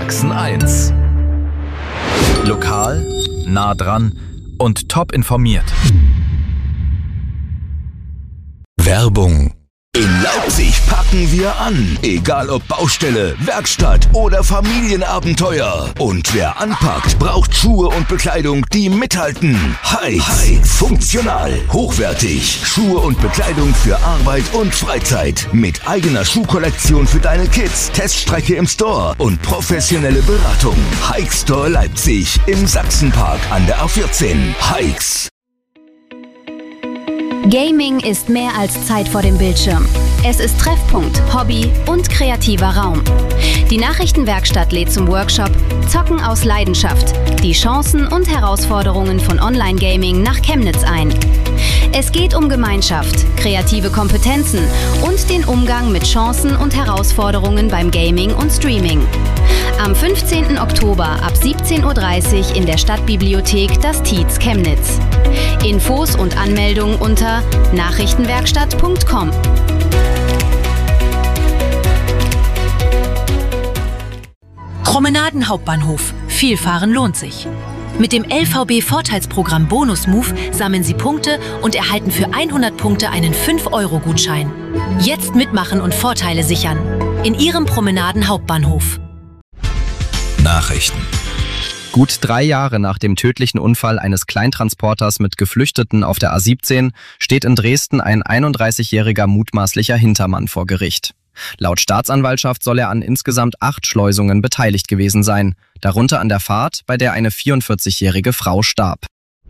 Sachsen 1. Lokal, nah dran und top informiert. Werbung. In Leipzig packen wir an. Egal ob Baustelle, Werkstatt oder Familienabenteuer. Und wer anpackt, braucht Schuhe und Bekleidung, die mithalten. Heights. Funktional, hochwertig. Schuhe und Bekleidung für Arbeit und Freizeit. Mit eigener Schuhkollektion für deine Kids, Teststrecke im Store und professionelle Beratung. Heights Store Leipzig im Sachsenpark an der A14. Heights. Gaming ist mehr als Zeit vor dem Bildschirm. Es ist Treffpunkt, Hobby und kreativer Raum. Die Nachrichtenwerkstatt lädt zum Workshop Zocken aus Leidenschaft, die Chancen und Herausforderungen von Online-Gaming nach Chemnitz ein. Es geht um Gemeinschaft, kreative Kompetenzen und den Umgang mit Chancen und Herausforderungen beim Gaming und Streaming. Am 15. Oktober ab 17:30 Uhr in der Stadtbibliothek das Tietz Chemnitz. Infos und Anmeldung unter nachrichtenwerkstatt.com. Promenaden Hauptbahnhof. Viel fahren lohnt sich. Mit dem LVB-Vorteilsprogramm Bonus Move sammeln Sie Punkte und erhalten für 100 Punkte einen 5-Euro-Gutschein. Jetzt mitmachen und Vorteile sichern. In Ihrem Promenaden Hauptbahnhof. Nachrichten. Gut 3 Jahre nach dem tödlichen Unfall eines Kleintransporters mit Geflüchteten auf der A17 steht in Dresden ein 31-jähriger mutmaßlicher Hintermann vor Gericht. Laut Staatsanwaltschaft soll er an insgesamt 8 Schleusungen beteiligt gewesen sein, darunter an der Fahrt, bei der eine 44-jährige Frau starb.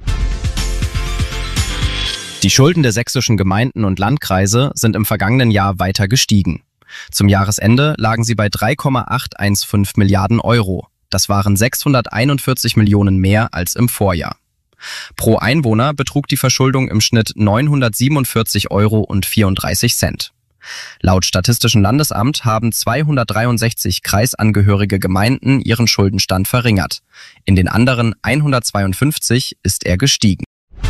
Die Schulden der sächsischen Gemeinden und Landkreise sind im vergangenen Jahr weiter gestiegen. Zum Jahresende lagen sie bei 3,815 Milliarden Euro. Das waren 641 Millionen mehr als im Vorjahr. Pro Einwohner betrug die Verschuldung im Schnitt 947,34 Euro. Laut Statistischem Landesamt haben 263 kreisangehörige Gemeinden ihren Schuldenstand verringert. In den anderen 152 ist er gestiegen.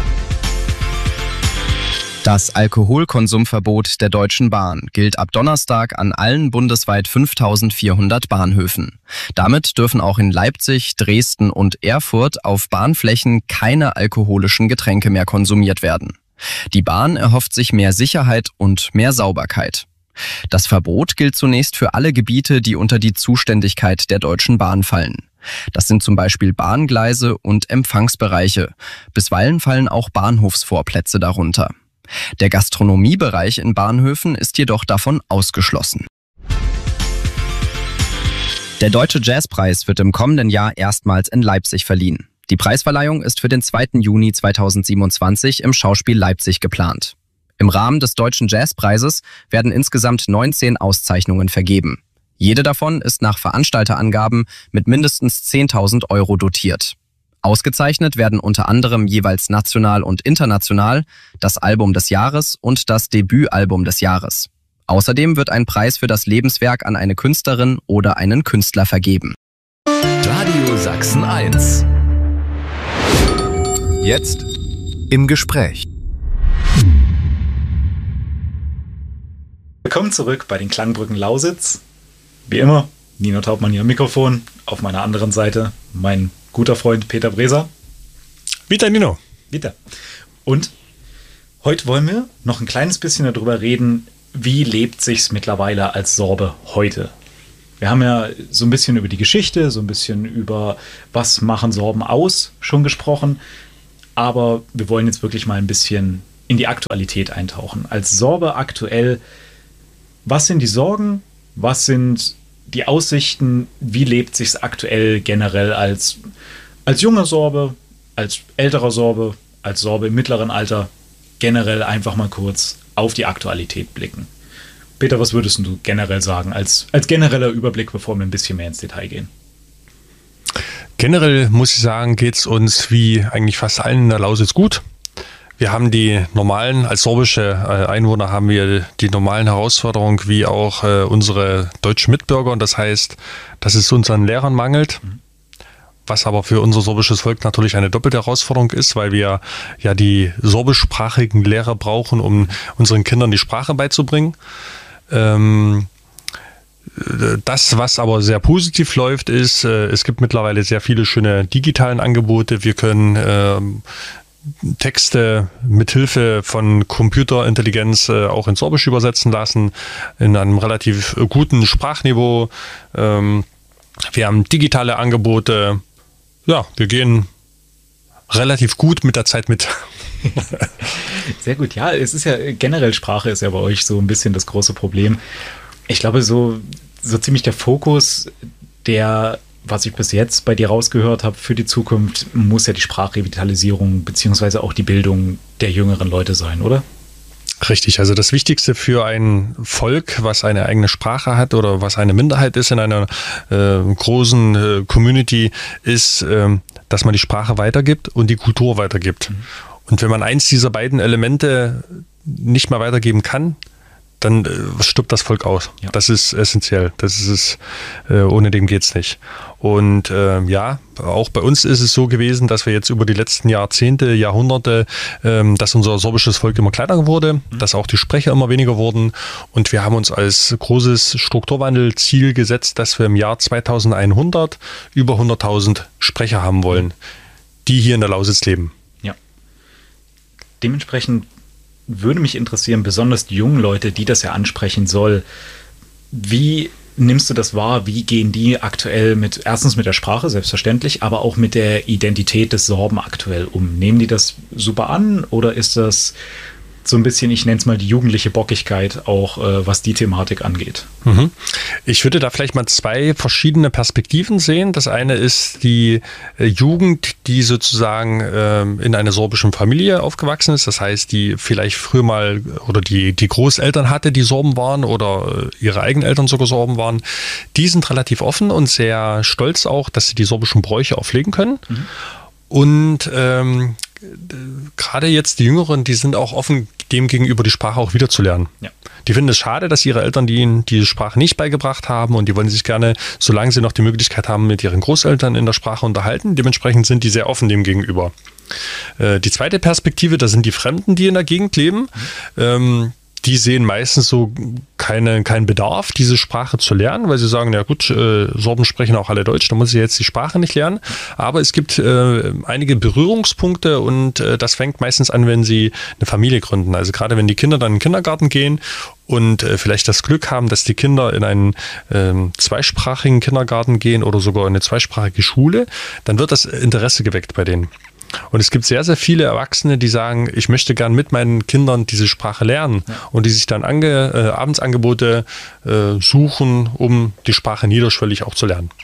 Das Alkoholkonsumverbot der Deutschen Bahn gilt ab Donnerstag an allen bundesweit 5.400 Bahnhöfen. Damit dürfen auch in Leipzig, Dresden und Erfurt auf Bahnflächen keine alkoholischen Getränke mehr konsumiert werden. Die Bahn erhofft sich mehr Sicherheit und mehr Sauberkeit. Das Verbot gilt zunächst für alle Gebiete, die unter die Zuständigkeit der Deutschen Bahn fallen. Das sind zum Beispiel Bahngleise und Empfangsbereiche. Bisweilen fallen auch Bahnhofsvorplätze darunter. Der Gastronomiebereich in Bahnhöfen ist jedoch davon ausgeschlossen. Der Deutsche Jazzpreis wird im kommenden Jahr erstmals in Leipzig verliehen. Die Preisverleihung ist für den 2. Juni 2027 im Schauspiel Leipzig geplant. Im Rahmen des Deutschen Jazzpreises werden insgesamt 19 Auszeichnungen vergeben. Jede davon ist nach Veranstalterangaben mit mindestens 10.000 Euro dotiert. Ausgezeichnet werden unter anderem jeweils national und international das Album des Jahres und das Debütalbum des Jahres. Außerdem wird ein Preis für das Lebenswerk an eine Künstlerin oder einen Künstler vergeben. Radio Sachsen 1. Jetzt im Gespräch. Willkommen zurück bei den Klangbrücken Lausitz. Wie immer, Nino Taubmann hier am Mikrofon. Auf meiner anderen Seite mein guter Freund Peter Breser. Wieder Nino. Wieder. Und heute wollen wir noch ein kleines bisschen darüber reden, wie lebt sich's mittlerweile als Sorbe heute. Wir haben ja so ein bisschen über die Geschichte, so ein bisschen über was machen Sorben aus schon gesprochen. Aber wir wollen jetzt wirklich mal ein bisschen in die Aktualität eintauchen. Als Sorbe aktuell, was sind die Sorgen? Was sind die Aussichten? Wie lebt sich's aktuell generell als junger Sorbe, als älterer Sorbe, als Sorbe im mittleren Alter? Generell einfach mal kurz auf die Aktualität blicken. Peter, was würdest du generell sagen, als genereller Überblick, bevor wir ein bisschen mehr ins Detail gehen? Generell muss ich sagen, geht es uns wie eigentlich fast allen in der Lausitz gut. Wir haben die normalen, als sorbische Einwohner haben wir die normalen Herausforderungen wie auch unsere deutschen Mitbürger. Und das heißt, dass es uns an Lehrern mangelt, was aber für unser sorbisches Volk natürlich eine doppelte Herausforderung ist, weil wir ja die sorbischsprachigen Lehrer brauchen, um unseren Kindern die Sprache beizubringen. Das, was aber sehr positiv läuft, ist, es gibt mittlerweile sehr viele schöne digitalen Angebote. Wir können Texte mithilfe von Computerintelligenz auch ins Sorbisch übersetzen lassen, in einem relativ guten Sprachniveau. Wir haben digitale Angebote. Ja, wir gehen relativ gut mit der Zeit mit. Sehr gut. Ja, es ist ja generell, Sprache ist ja bei euch so ein bisschen das große Problem. Ich glaube, so ziemlich der Fokus, was ich bis jetzt bei dir rausgehört habe, für die Zukunft, muss ja die Sprachrevitalisierung beziehungsweise auch die Bildung der jüngeren Leute sein, oder? Richtig, also das Wichtigste für ein Volk, was eine eigene Sprache hat oder was eine Minderheit ist in einer großen Community, ist, dass man die Sprache weitergibt und die Kultur weitergibt. Mhm. Und wenn man eins dieser beiden Elemente nicht mehr weitergeben kann, dann stirbt das Volk aus. Ja. Das ist essentiell. Das ist es, ohne dem geht's nicht. Und ja, auch bei uns ist es so gewesen, dass wir jetzt über die letzten Jahrzehnte, Jahrhunderte, dass unser sorbisches Volk immer kleiner wurde, dass auch die Sprecher immer weniger wurden. Und wir haben uns als großes Strukturwandelziel gesetzt, dass wir im Jahr 2100 über 100.000 Sprecher haben wollen, die hier in der Lausitz leben. Ja. Dementsprechend würde mich interessieren, besonders die jungen Leute, die das ja ansprechen soll. Wie nimmst du das wahr? Wie gehen die aktuell erstens mit der Sprache, selbstverständlich, aber auch mit der Identität des Sorben aktuell um? Nehmen die das super an oder ist das so ein bisschen, ich nenne es mal die jugendliche Bockigkeit, auch was die Thematik angeht? Mhm. Ich würde da vielleicht mal zwei verschiedene Perspektiven sehen. Das eine ist die Jugend, die sozusagen in einer sorbischen Familie aufgewachsen ist. Das heißt, die vielleicht früher mal oder die Großeltern hatte, die Sorben waren oder ihre eigenen Eltern sogar Sorben waren. Die sind relativ offen und sehr stolz auch, dass sie die sorbischen Bräuche auflegen können. Mhm. Und gerade jetzt die Jüngeren, die sind auch offen, dem gegenüber die Sprache auch wieder zu lernen. Ja. Die finden es schade, dass ihre Eltern ihnen die Sprache nicht beigebracht haben und die wollen sich gerne, solange sie noch die Möglichkeit haben, mit ihren Großeltern in der Sprache unterhalten. Dementsprechend sind die sehr offen dem gegenüber. Die zweite Perspektive, das sind die Fremden, die in der Gegend leben. Die sehen meistens so keinen Bedarf, diese Sprache zu lernen, weil sie sagen, ja gut, Sorben sprechen auch alle Deutsch, da muss ich jetzt die Sprache nicht lernen. Aber es gibt einige Berührungspunkte und das fängt meistens an, wenn sie eine Familie gründen. Also gerade wenn die Kinder dann in den Kindergarten gehen und vielleicht das Glück haben, dass die Kinder in einen zweisprachigen Kindergarten gehen oder sogar in eine zweisprachige Schule, dann wird das Interesse geweckt bei denen. Und es gibt sehr, sehr viele Erwachsene, die sagen, ich möchte gern mit meinen Kindern diese Sprache lernen und die sich dann Abendsangebote suchen, um die Sprache niederschwellig auch zu lernen.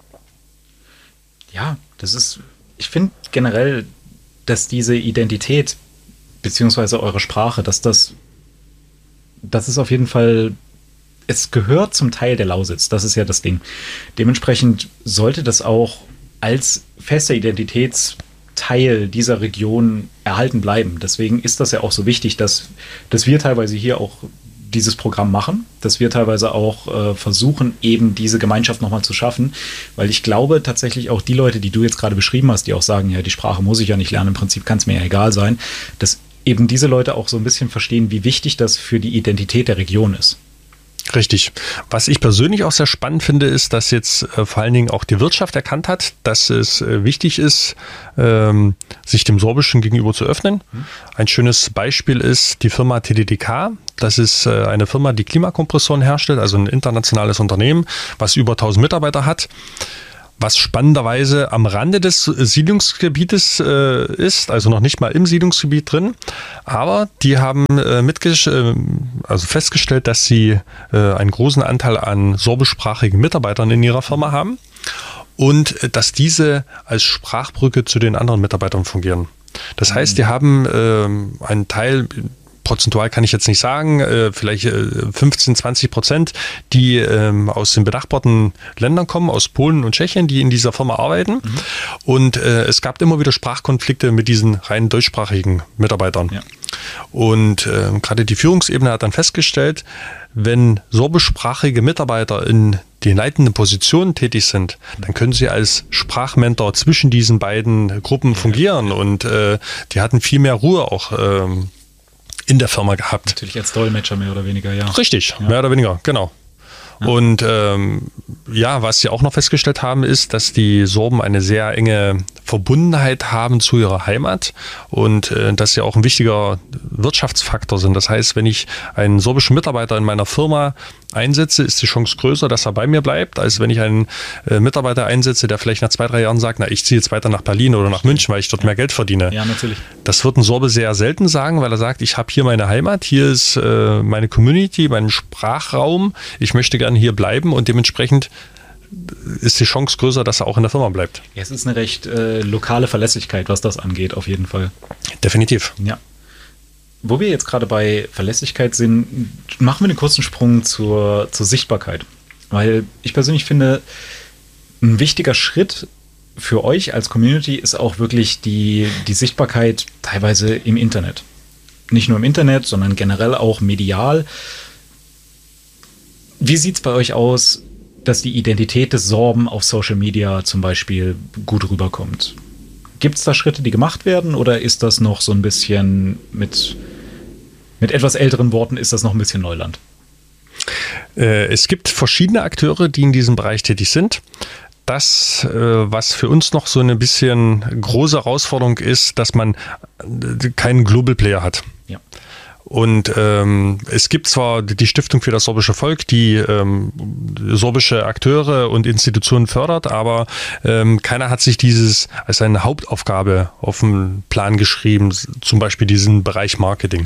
Ja, ich finde generell, dass diese Identität beziehungsweise eure Sprache, das ist auf jeden Fall, es gehört zum Teil der Lausitz, das ist ja das Ding. Dementsprechend sollte das auch als fester Identitätsteil dieser Region erhalten bleiben. Deswegen ist das ja auch so wichtig, dass wir teilweise hier auch dieses Programm machen, dass wir teilweise auch versuchen, eben diese Gemeinschaft nochmal zu schaffen, weil ich glaube tatsächlich auch die Leute, die du jetzt gerade beschrieben hast, die auch sagen, ja, die Sprache muss ich ja nicht lernen, im Prinzip kann es mir ja egal sein, dass eben diese Leute auch so ein bisschen verstehen, wie wichtig das für die Identität der Region ist. Richtig. Was ich persönlich auch sehr spannend finde, ist, dass jetzt vor allen Dingen auch die Wirtschaft erkannt hat, dass es wichtig ist, sich dem Sorbischen gegenüber zu öffnen. Ein schönes Beispiel ist die Firma TDDK. Das ist eine Firma, die Klimakompressoren herstellt, also ein internationales Unternehmen, was über 1000 Mitarbeiter hat. Was spannenderweise am Rande des Siedlungsgebietes ist, also noch nicht mal im Siedlungsgebiet drin. Aber die haben festgestellt, dass sie einen großen Anteil an sorbischsprachigen Mitarbeitern in ihrer Firma haben und dass diese als Sprachbrücke zu den anderen Mitarbeitern fungieren. Das heißt, die haben einen Teil, prozentual kann ich jetzt nicht sagen, vielleicht 15-20%, die aus den benachbarten Ländern kommen, aus Polen und Tschechien, die in dieser Firma arbeiten. Und es gab immer wieder Sprachkonflikte mit diesen rein deutschsprachigen Mitarbeitern. Ja. Und gerade die Führungsebene hat dann festgestellt, wenn sorbischsprachige Mitarbeiter in den leitenden Positionen tätig sind, dann können sie als Sprachmentor zwischen diesen beiden Gruppen fungieren. Und die hatten viel mehr Ruhe auch in der Firma gehabt. Natürlich als Dolmetscher mehr oder weniger, ja. Richtig, ja. Mehr oder weniger, genau. Und was sie auch noch festgestellt haben, ist, dass die Sorben eine sehr enge Verbundenheit haben zu ihrer Heimat und dass sie auch ein wichtiger Wirtschaftsfaktor sind. Das heißt, wenn ich einen sorbischen Mitarbeiter in meiner Firma einsetze, ist die Chance größer, dass er bei mir bleibt, als wenn ich einen Mitarbeiter einsetze, der vielleicht nach 2-3 Jahren sagt, na, ich ziehe jetzt weiter nach Berlin oder nach München, weil ich dort mehr Geld verdiene. Ja, natürlich. Das wird ein Sorbe sehr selten sagen, weil er sagt, ich habe hier meine Heimat, hier ist meine Community, mein Sprachraum, ich möchte gerne hier bleiben und dementsprechend ist die Chance größer, dass er auch in der Firma bleibt. Ja, es ist eine recht lokale Verlässlichkeit, was das angeht, auf jeden Fall. Definitiv. Ja. Wo wir jetzt gerade bei Verlässlichkeit sind, machen wir einen kurzen Sprung zur Sichtbarkeit. Weil ich persönlich finde, ein wichtiger Schritt für euch als Community ist auch wirklich die Sichtbarkeit teilweise im Internet. Nicht nur im Internet, sondern generell auch medial. Wie sieht es bei euch aus, dass die Identität des Sorben auf Social Media zum Beispiel gut rüberkommt? Gibt es da Schritte, die gemacht werden, oder ist das noch so ein bisschen mit etwas älteren Worten, ist das noch ein bisschen Neuland? Es gibt verschiedene Akteure, die in diesem Bereich tätig sind. Das, was für uns noch so eine bisschen große Herausforderung ist, dass man keinen Global Player hat. Ja. Und es gibt zwar die Stiftung für das sorbische Volk, die sorbische Akteure und Institutionen fördert, aber keiner hat sich dieses als eine Hauptaufgabe auf den Plan geschrieben, zum Beispiel diesen Bereich Marketing.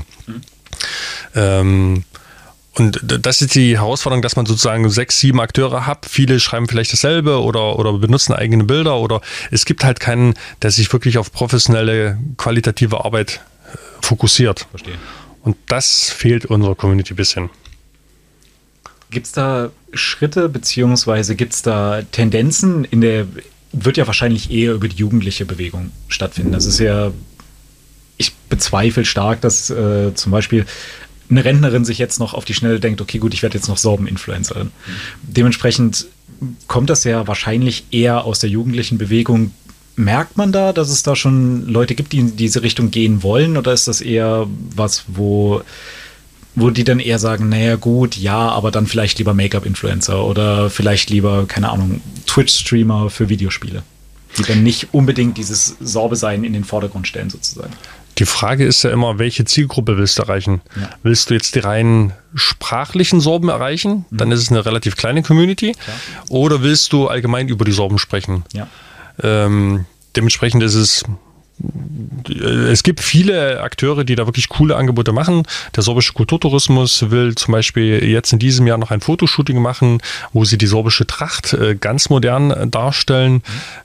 Und das ist die Herausforderung, dass man sozusagen 6, 7 Akteure hat. Viele schreiben vielleicht dasselbe oder benutzen eigene Bilder, oder es gibt halt keinen, der sich wirklich auf professionelle, qualitative Arbeit fokussiert. Verstehe. Und das fehlt unserer Community ein bisschen. Gibt es da Schritte, beziehungsweise gibt es da Tendenzen wird ja wahrscheinlich eher über die jugendliche Bewegung stattfinden. Das ist ja, ich bezweifle stark, dass zum Beispiel eine Rentnerin sich jetzt noch auf die Schnelle denkt, okay, gut, ich werde jetzt noch Sorben-Influencerin. Dementsprechend kommt das ja wahrscheinlich eher aus der jugendlichen Bewegung. Merkt man da, dass es da schon Leute gibt, die in diese Richtung gehen wollen, oder ist das eher was, wo die dann eher sagen, naja gut, ja, aber dann vielleicht lieber Make-up-Influencer oder vielleicht lieber, keine Ahnung, Twitch-Streamer für Videospiele, die dann nicht unbedingt dieses Sorbe-Sein in den Vordergrund stellen sozusagen? Die Frage ist ja immer, welche Zielgruppe willst du erreichen? Ja. Willst du jetzt die rein sprachlichen Sorben erreichen? Dann ist es eine relativ kleine Community. Klar. Oder willst du allgemein über die Sorben sprechen? Ja. Dementsprechend ist es gibt viele Akteure, die da wirklich coole Angebote machen. Der sorbische Kulturtourismus will zum Beispiel jetzt in diesem Jahr noch ein Fotoshooting machen, wo sie die sorbische Tracht ganz modern darstellen,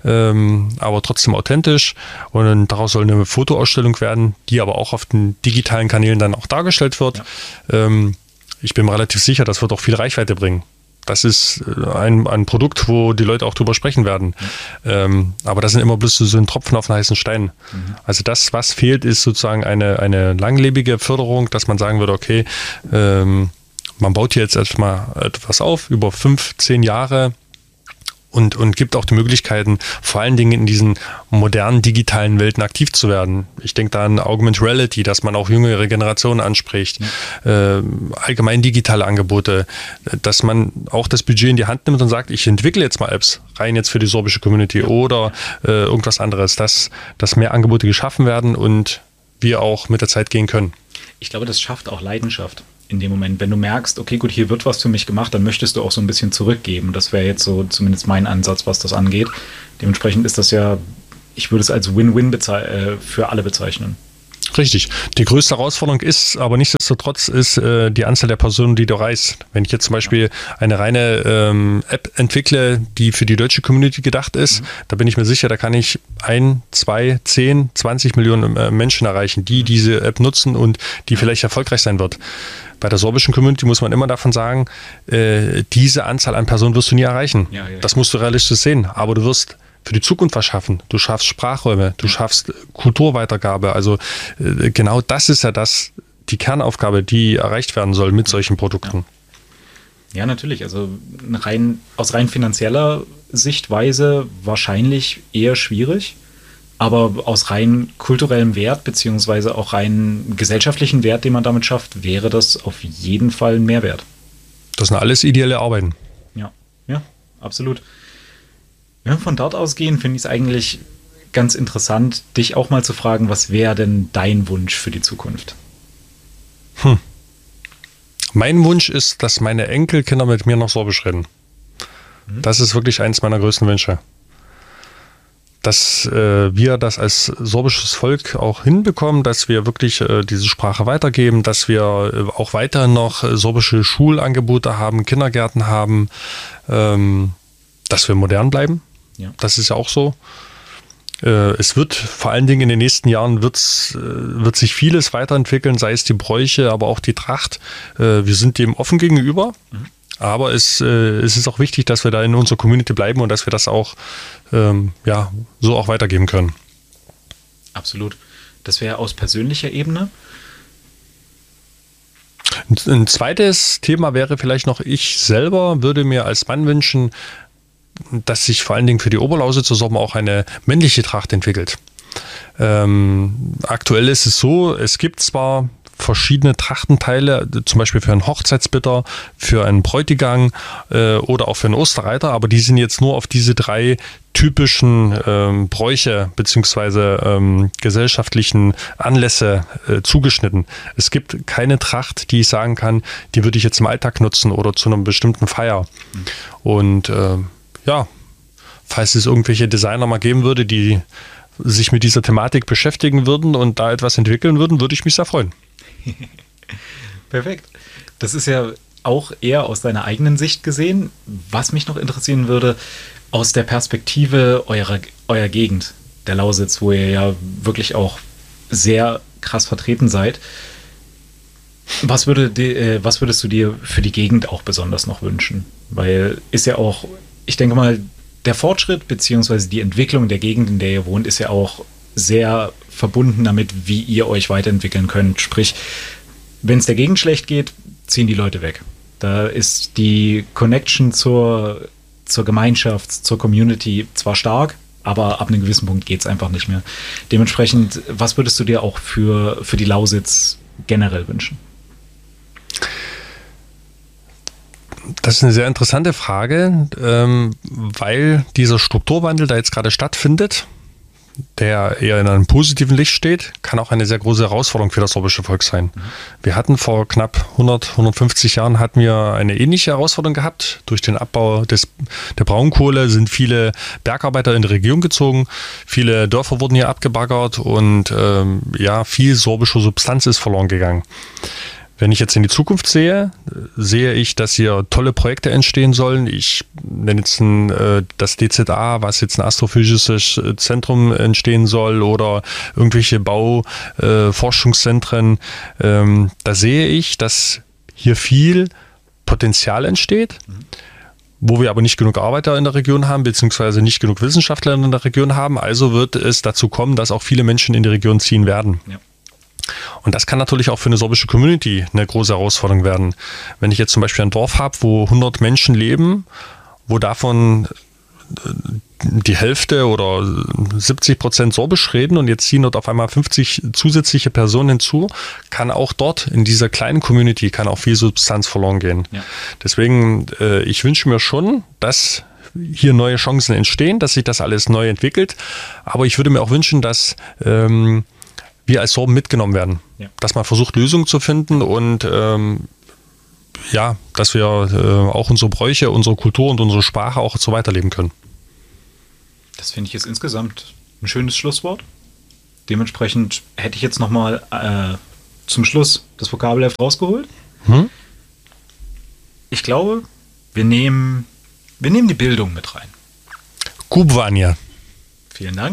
aber trotzdem authentisch. Und daraus soll eine Fotoausstellung werden, die aber auch auf den digitalen Kanälen dann auch dargestellt wird. Ja. Ich bin mir relativ sicher, das wird auch viel Reichweite bringen. Das ist ein Produkt, wo die Leute auch drüber sprechen werden. Aber das sind immer bloß so ein Tropfen auf einen heißen Stein. Also das, was fehlt, ist sozusagen eine langlebige Förderung, dass man sagen würde, okay, man baut hier jetzt erstmal etwas auf über 5-10 Jahre und gibt auch die Möglichkeiten, vor allen Dingen in diesen modernen digitalen Welten aktiv zu werden. Ich denke da an Augmented Reality, dass man auch jüngere Generationen anspricht, allgemein digitale Angebote, dass man auch das Budget in die Hand nimmt und sagt, ich entwickle jetzt mal Apps, rein jetzt für die sorbische Community oder irgendwas anderes, dass mehr Angebote geschaffen werden und wir auch mit der Zeit gehen können. Ich glaube, das schafft auch Leidenschaft. In dem Moment, wenn du merkst, okay, gut, hier wird was für mich gemacht, dann möchtest du auch so ein bisschen zurückgeben. Das wäre jetzt so zumindest mein Ansatz, was das angeht. Dementsprechend ist das ja, ich würde es als Win-Win für alle bezeichnen. Richtig. Die größte Herausforderung ist, aber nichtsdestotrotz, ist die Anzahl der Personen, die du erreichst. Wenn ich jetzt zum Beispiel eine reine App entwickle, die für die deutsche Community gedacht ist, da bin ich mir sicher, da kann ich 1, 2, 10, 20 Millionen Menschen erreichen, die diese App nutzen und die vielleicht erfolgreich sein wird. Bei der sorbischen Community muss man immer davon sagen, diese Anzahl an Personen wirst du nie erreichen. Ja. Das musst du realistisch sehen, aber du wirst für die Zukunft was schaffen. Du schaffst Sprachräume, du schaffst Kulturweitergabe. Also genau das ist ja die Kernaufgabe, die erreicht werden soll mit solchen Produkten. Ja, natürlich. Also aus rein finanzieller Sichtweise wahrscheinlich eher schwierig, aber aus rein kulturellem Wert beziehungsweise auch rein gesellschaftlichen Wert, den man damit schafft, wäre das auf jeden Fall ein Mehrwert. Das sind alles ideelle Arbeiten. Ja, absolut. Wenn wir von dort ausgehen, finde ich es eigentlich ganz interessant, dich auch mal zu fragen, was wäre denn dein Wunsch für die Zukunft? Mein Wunsch ist, dass meine Enkelkinder mit mir noch Sorbisch reden. Das ist wirklich eins meiner größten Wünsche. Dass wir das als sorbisches Volk auch hinbekommen, dass wir wirklich diese Sprache weitergeben, dass wir auch weiterhin noch sorbische Schulangebote haben, Kindergärten haben, dass wir modern bleiben. Ja. Das ist ja auch so. Es wird vor allen Dingen in den nächsten Jahren wird sich vieles weiterentwickeln, sei es die Bräuche, aber auch die Tracht. Wir sind dem offen gegenüber, aber es ist auch wichtig, dass wir da in unserer Community bleiben und dass wir das auch so auch weitergeben können. Absolut. Das wäre aus persönlicher Ebene. Ein zweites Thema wäre vielleicht noch, ich selber würde mir als Mann wünschen, dass sich vor allen Dingen für die Oberlausitzer Sorben auch eine männliche Tracht entwickelt. Aktuell ist es so, es gibt zwar verschiedene Trachtenteile, zum Beispiel für einen Hochzeitsbitter, für einen Bräutigam oder auch für einen Osterreiter, aber die sind jetzt nur auf diese 3 typischen Bräuche bzw. gesellschaftlichen Anlässe zugeschnitten. Es gibt keine Tracht, die ich sagen kann, die würde ich jetzt im Alltag nutzen oder zu einer bestimmten Feier. Und falls es irgendwelche Designer mal geben würde, die sich mit dieser Thematik beschäftigen würden und da etwas entwickeln würden, würde ich mich sehr freuen. Perfekt. Das ist ja auch eher aus deiner eigenen Sicht gesehen. Was mich noch interessieren würde, aus der Perspektive eurer Gegend, der Lausitz, wo ihr ja wirklich auch sehr krass vertreten seid. Was würdest du dir für die Gegend auch besonders noch wünschen? Weil ist ja auch, ich denke mal, der Fortschritt bzw. die Entwicklung der Gegend, in der ihr wohnt, ist ja auch sehr verbunden damit, wie ihr euch weiterentwickeln könnt. Sprich, wenn es der Gegend schlecht geht, ziehen die Leute weg. Da ist die Connection zur Gemeinschaft, zur Community zwar stark, aber ab einem gewissen Punkt geht es einfach nicht mehr. Dementsprechend, was würdest du dir auch für die Lausitz generell wünschen? Das ist eine sehr interessante Frage, weil dieser Strukturwandel, der jetzt gerade stattfindet, der eher in einem positiven Licht steht, kann auch eine sehr große Herausforderung für das sorbische Volk sein. Wir hatten vor knapp 150 Jahren hatten wir eine ähnliche Herausforderung gehabt. Durch den Abbau der Braunkohle sind viele Bergarbeiter in die Region gezogen, viele Dörfer wurden hier abgebaggert und viel sorbische Substanz ist verloren gegangen. Wenn ich jetzt in die Zukunft sehe ich, dass hier tolle Projekte entstehen sollen. Ich nenne jetzt das DZA, was jetzt ein astrophysisches Zentrum entstehen soll oder irgendwelche Forschungszentren. Da sehe ich, dass hier viel Potenzial entsteht, wo wir aber nicht genug Arbeiter in der Region haben, beziehungsweise nicht genug Wissenschaftler in der Region haben. Also wird es dazu kommen, dass auch viele Menschen in die Region ziehen werden. Ja. Und das kann natürlich auch für eine sorbische Community eine große Herausforderung werden. Wenn ich jetzt zum Beispiel ein Dorf habe, wo 100 Menschen leben, wo davon die Hälfte oder 70% Sorbisch reden und jetzt ziehen dort auf einmal 50 zusätzliche Personen hinzu, kann auch dort in dieser kleinen Community kann auch viel Substanz verloren gehen. Ja. Deswegen, ich wünsche mir schon, dass hier neue Chancen entstehen, dass sich das alles neu entwickelt. Aber ich würde mir auch wünschen, dass wir als Sorben mitgenommen werden. Ja. Dass man versucht, Lösungen zu finden und dass wir auch unsere Bräuche, unsere Kultur und unsere Sprache auch so weiterleben können. Das finde ich jetzt insgesamt ein schönes Schlusswort. Dementsprechend hätte ich jetzt nochmal zum Schluss das Vokabelheft rausgeholt. Ich glaube, wir nehmen die Bildung mit rein. Kubvania. Vielen Dank.